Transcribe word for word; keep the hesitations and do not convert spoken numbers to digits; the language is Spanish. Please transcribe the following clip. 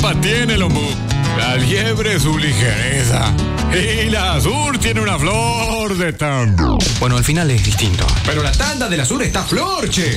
trampa tiene el ombú, la liebre su ligereza y la azul tiene una flor de tango. Bueno, al final es distinto. Pero la tanda del azul está flor, che.